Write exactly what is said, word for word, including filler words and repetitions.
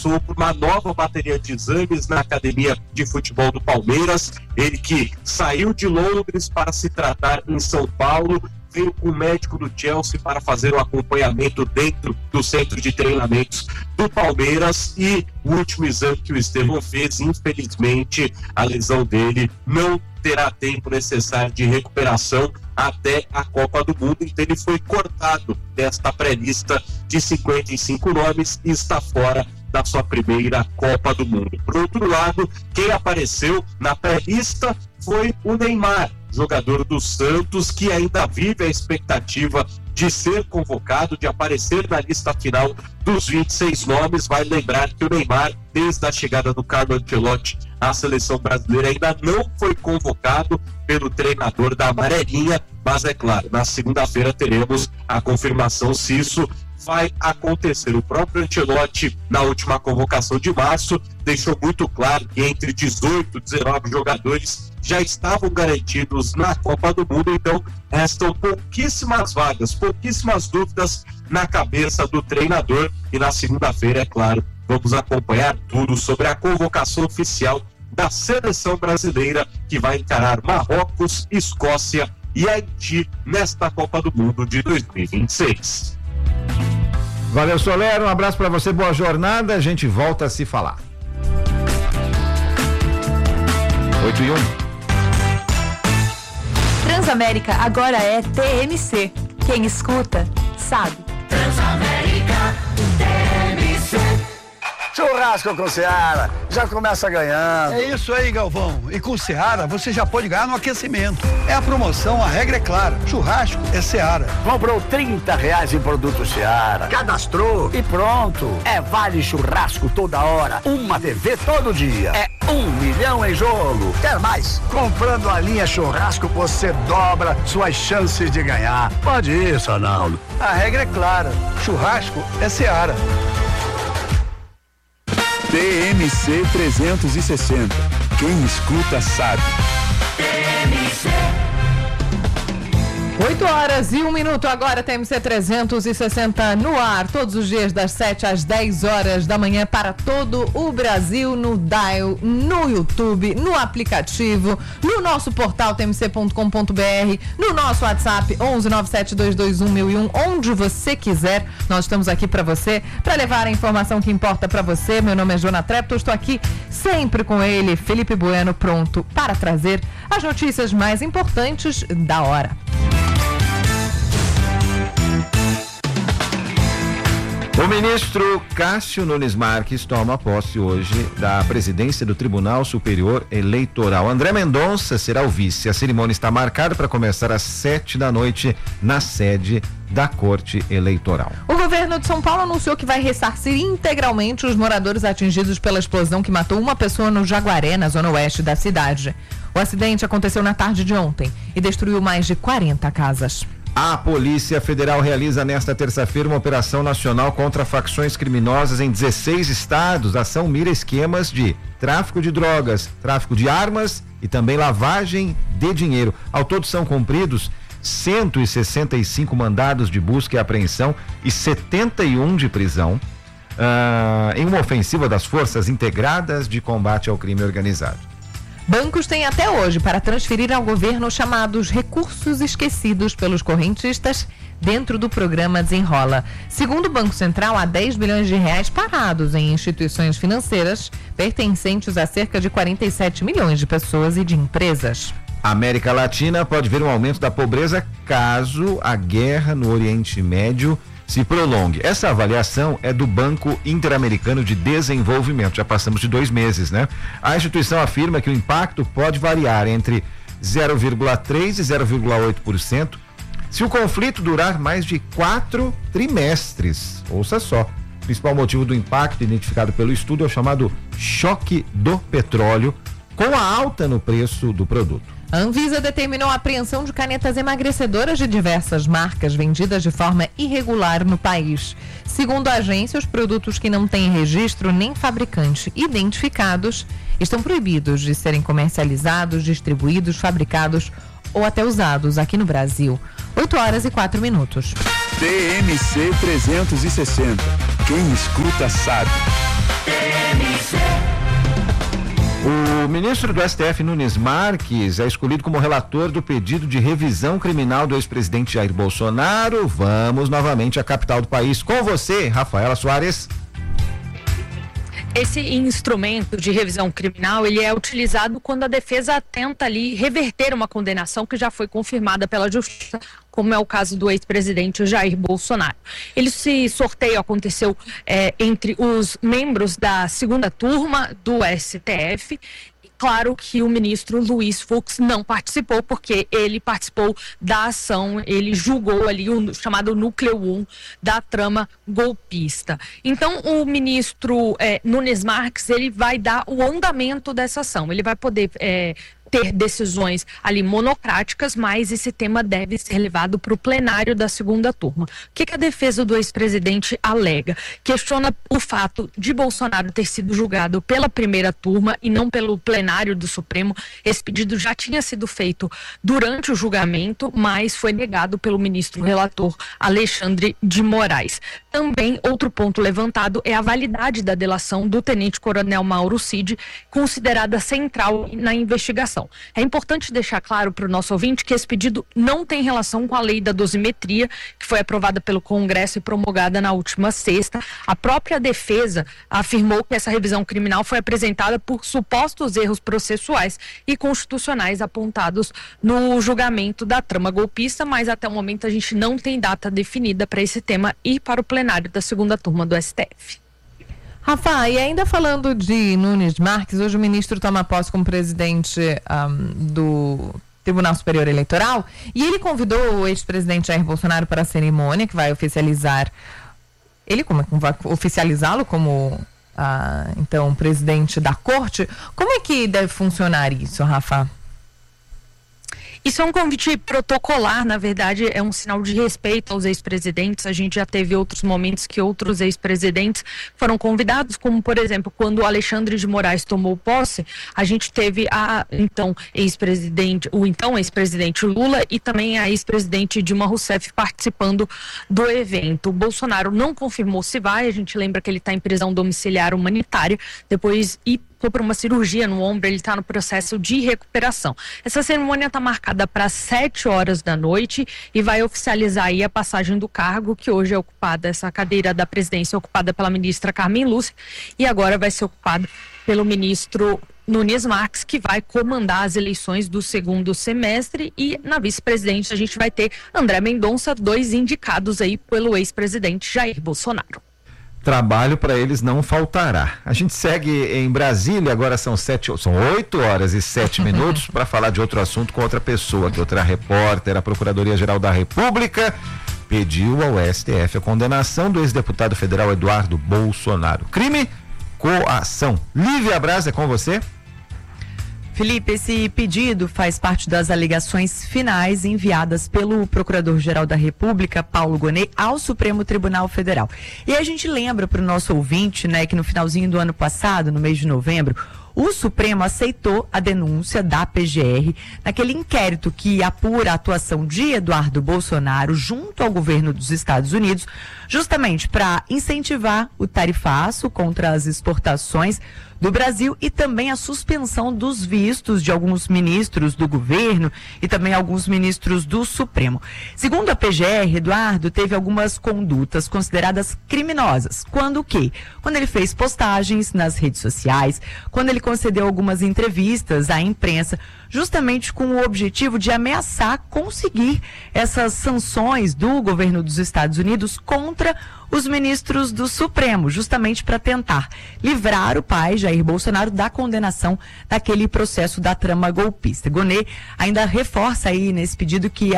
passou por uma nova bateria de exames na academia de futebol do Palmeiras. Ele que saiu de Londres para se tratar em São Paulo, veio com o médico do Chelsea para fazer o acompanhamento dentro do centro de treinamentos do Palmeiras, e o último exame que o Estevão fez, infelizmente, a lesão dele não terá tempo necessário de recuperação até a Copa do Mundo, então ele foi cortado desta pré-lista de cinquenta e cinco nomes e está fora da sua primeira Copa do Mundo. Por outro lado, quem apareceu na pré-lista foi o Neymar, jogador do Santos, que ainda vive a expectativa de ser convocado, de aparecer na lista final dos vinte e seis nomes. Vai lembrar que o Neymar, desde a chegada do Carlo Ancelotti à seleção brasileira, ainda não foi convocado pelo treinador da Amarelinha, mas é claro, na segunda-feira teremos a confirmação se isso vai acontecer. O próprio Ancelotti, na última convocação de março, deixou muito claro que entre dezoito e dezenove jogadores já estavam garantidos na Copa do Mundo, então restam pouquíssimas vagas, pouquíssimas dúvidas na cabeça do treinador, e na segunda-feira, é claro, vamos acompanhar tudo sobre a convocação oficial da seleção brasileira, que vai encarar Marrocos, Escócia e Haiti nesta Copa do Mundo de dois mil e vinte e seis. Valeu, Soler, um abraço para você, boa jornada, a gente volta a se falar. oito e um. Transamérica agora é T M C. Quem escuta, sabe. Transamérica, T M C. Churrasco com Seara, já começa ganhando. É isso aí, Galvão. E com Seara você já pode ganhar no aquecimento. É a promoção, a regra é clara. Churrasco é Seara. Comprou trinta reais em produto Seara, cadastrou e pronto. É vale churrasco toda hora, uma T V todo dia. É um milhão em jogo. Quer mais? Comprando a linha churrasco você dobra suas chances de ganhar. Pode ir, Sonaldo. A regra é clara. Churrasco é Seara. T M C trezentos e sessenta. Quem escuta sabe. T M C. oito horas e um minuto agora, T M C trezentos e sessenta no ar, todos os dias das sete às dez horas da manhã para todo o Brasil, no Dial, no YouTube, no aplicativo, no nosso portal t m c ponto com ponto b r, no nosso WhatsApp onze nove sete dois dois um mil e um, onde você quiser, nós estamos aqui para você, para levar a informação que importa para você. Meu nome é Joana Trepto, estou aqui sempre com ele, Felipe Bueno, pronto para trazer as notícias mais importantes da hora. O ministro Cássio Nunes Marques toma posse hoje da presidência do Tribunal Superior Eleitoral. André Mendonça será o vice. A cerimônia está marcada para começar às sete da noite na sede da Corte Eleitoral. O governo de São Paulo anunciou que vai ressarcir integralmente os moradores atingidos pela explosão que matou uma pessoa no Jaguaré, na zona oeste da cidade. O acidente aconteceu na tarde de ontem e destruiu mais de quarenta casas. A Polícia Federal realiza nesta terça-feira uma operação nacional contra facções criminosas em dezesseis estados. A ação mira esquemas de tráfico de drogas, tráfico de armas e também lavagem de dinheiro. Ao todo são cumpridos cento e sessenta e cinco mandados de busca e apreensão e setenta e um de prisão uh, em uma ofensiva das Forças Integradas de Combate ao Crime Organizado. Bancos têm até hoje para transferir ao governo os chamados recursos esquecidos pelos correntistas dentro do programa Desenrola. Segundo o Banco Central, há dez bilhões de reais parados em instituições financeiras pertencentes a cerca de quarenta e sete milhões de pessoas e de empresas. A América Latina pode ver um aumento da pobreza caso a guerra no Oriente Médio se prolongue. Essa avaliação é do Banco Interamericano de Desenvolvimento. Já passamos de dois meses, né? A instituição afirma que o impacto pode variar entre zero vírgula três por cento e zero vírgula oito por cento se o conflito durar mais de quatro trimestres. Ouça só. O principal motivo do impacto identificado pelo estudo é o chamado choque do petróleo, com a alta no preço do produto. A Anvisa determinou a apreensão de canetas emagrecedoras de diversas marcas vendidas de forma irregular no país. Segundo a agência, os produtos que não têm registro nem fabricante identificados estão proibidos de serem comercializados, distribuídos, fabricados ou até usados aqui no Brasil. oito horas e quatro minutos. T M C trezentos e sessenta. Quem escuta sabe. O ministro do S T F, Nunes Marques, é escolhido como relator do pedido de revisão criminal do ex-presidente Jair Bolsonaro. Vamos novamente à capital do país. Com você, Rafaela Soares. Esse instrumento de revisão criminal, ele é utilizado quando a defesa tenta ali reverter uma condenação que já foi confirmada pela justiça, como é o caso do ex-presidente Jair Bolsonaro. Ele, esse sorteio aconteceu é, entre os membros da segunda turma do S T F. Claro que o ministro Luiz Fux não participou, porque ele participou da ação, ele julgou ali o chamado núcleo um da trama golpista. Então, o ministro é, Nunes Marques, ele vai dar o andamento dessa ação, ele vai poder é, ter decisões ali monocráticas, mas esse tema deve ser levado para o plenário da segunda turma. O que, que a defesa do ex-presidente alega? Questiona o fato de Bolsonaro ter sido julgado pela primeira turma e não pelo plenário do Supremo. Esse pedido já tinha sido feito durante o julgamento, mas foi negado pelo ministro relator Alexandre de Moraes. Também, outro ponto levantado é a validade da delação do tenente-coronel Mauro Cid, considerada central na investigação. É importante deixar claro para o nosso ouvinte que esse pedido não tem relação com a lei da dosimetria, que foi aprovada pelo Congresso e promulgada na última sexta. A própria defesa afirmou que essa revisão criminal foi apresentada por supostos erros processuais e constitucionais apontados no julgamento da trama golpista, mas até o momento a gente não tem data definida para esse tema ir para o plenário da segunda turma do S T F. Rafa, e ainda falando de Nunes Marques, hoje o ministro toma posse como presidente um, do Tribunal Superior Eleitoral e ele convidou o ex-presidente Jair Bolsonaro para a cerimônia que vai oficializar, ele como vai oficializá-lo como uh, então presidente da corte. Como é que deve funcionar isso, Rafa? Isso é um convite protocolar, na verdade, é um sinal de respeito aos ex-presidentes. A gente já teve outros momentos que outros ex-presidentes foram convidados, como, por exemplo, quando o Alexandre de Moraes tomou posse, a gente teve a então ex-presidente, o então ex-presidente Lula e também a ex-presidente Dilma Rousseff participando do evento. O Bolsonaro não confirmou se vai, a gente lembra que ele está em prisão domiciliar humanitária, depois e foi para uma cirurgia no ombro, ele está no processo de recuperação. Essa cerimônia está marcada para sete horas da noite e vai oficializar aí a passagem do cargo, que hoje é ocupada, essa cadeira da presidência é ocupada pela ministra Carmen Lúcia e agora vai ser ocupada pelo ministro Nunes Marques, que vai comandar as eleições do segundo semestre, e na vice-presidência a gente vai ter André Mendonça, dois indicados aí pelo ex-presidente Jair Bolsonaro. Trabalho para eles não faltará. A gente segue em Brasília, agora são sete, são oito horas e sete minutos para falar de outro assunto com outra pessoa, que outra repórter. A Procuradoria-Geral da República pediu ao S T F a condenação do ex-deputado federal Eduardo Bolsonaro. Crime, coação. Lívia Braz, é com você? Felipe, esse pedido faz parte das alegações finais enviadas pelo Procurador-Geral da República, Paulo Gonet, ao Supremo Tribunal Federal. E a gente lembra para o nosso ouvinte, né, que no finalzinho do ano passado, no mês de novembro, o Supremo aceitou a denúncia da P G R naquele inquérito que apura a atuação de Eduardo Bolsonaro junto ao governo dos Estados Unidos, justamente para incentivar o tarifaço contra as exportações do Brasil e também a suspensão dos vistos de alguns ministros do governo e também alguns ministros do Supremo. Segundo a P G R, Eduardo teve algumas condutas consideradas criminosas. Quando o quê? Quando ele fez postagens nas redes sociais, quando ele concedeu algumas entrevistas à imprensa, justamente com o objetivo de ameaçar conseguir essas sanções do governo dos Estados Unidos contra os ministros do Supremo, justamente para tentar livrar o pai, Jair Bolsonaro, da condenação daquele processo da trama golpista. Gonet ainda reforça aí nesse pedido que